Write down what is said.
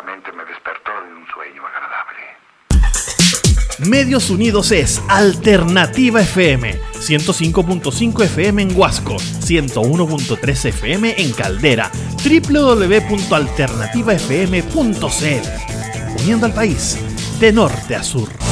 Repentinamente me despertó de un sueño agradable. Medios Unidos es Alternativa FM, 105.5 FM en Huasco, 101.3 FM en Caldera, www.alternativafm.cl, uniendo al país de norte a sur.